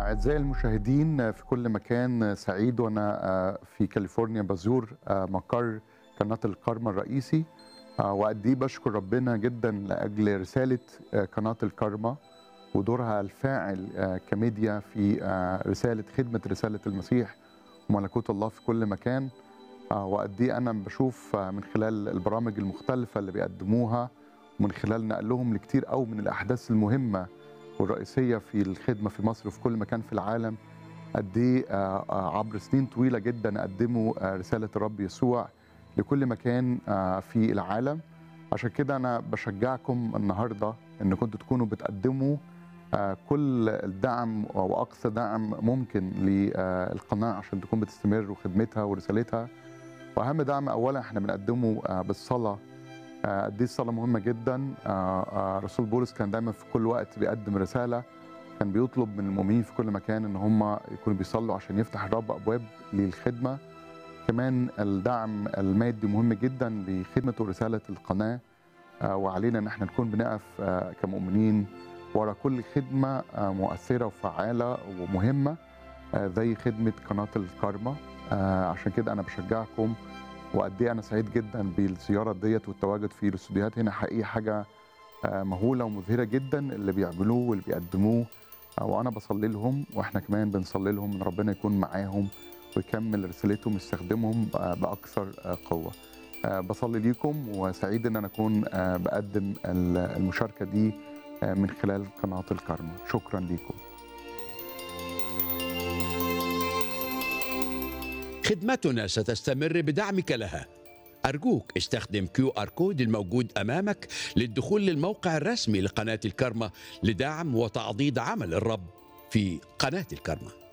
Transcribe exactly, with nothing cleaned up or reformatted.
أعزائي المشاهدين في كل مكان، سعيد وأنا في كاليفورنيا بزور مقر قناة الكارما الرئيسي، وقد إيه بشكر ربنا جدا لأجل رسالة قناة الكارما ودورها الفاعل كميديا في رسالة خدمة رسالة المسيح وملكوت الله في كل مكان. وقد إيه أنا بشوف من خلال البرامج المختلفة اللي بيقدموها ومن خلال نقلهم لكتير أو من الأحداث المهمة والرئيسية في الخدمة في مصر وفي كل مكان في العالم، قد ايه عبر سنين طويلة جدا قدموا رسالة الرب يسوع لكل مكان في العالم. عشان كده أنا بشجعكم النهاردة إن كنتوا تكونوا بتقدموا كل الدعم وأقصى دعم ممكن للقناة عشان تكون بتستمر وخدمتها ورسالتها. وأهم دعم أولا احنا بنقدمه بالصلاة. قد ايه الصلاة مهمة جدا. رسول بولس كان دايما في كل وقت بيقدم رسالة، كان بيطلب من المؤمنين في كل مكان ان هم يكونوا بيصلوا عشان يفتح الرب ابواب للخدمة. كمان الدعم المادي مهم جدا لخدمة ورسالة القناة، وعلينا ان احنا نكون بنقف كمؤمنين ورا كل خدمة مؤثرة وفعالة ومهمة زي خدمة قناة الكارما. عشان كده انا بشجعكم، وقد ايه انا سعيد جدا بالزياره ديت والتواجد في الاستوديوهات هنا. حقيقي حاجه مهوله ومبهره جدا اللي بيعملوه واللي بيقدموه، وانا بصلي لهم واحنا كمان بنصلي لهم ان ربنا يكون معاهم ويكمل رسالتهم ويستخدمهم باكثر قوه. بصلي ليكم وسعيد ان انا اكون بقدم المشاركه دي من خلال قناه الكارما. شكرا ليكم. خدمتنا ستستمر بدعمك لها. أرجوك استخدم كيو آر كود الموجود أمامك للدخول للموقع الرسمي لقناة الكارما لدعم وتعضيد عمل الرب في قناة الكارما.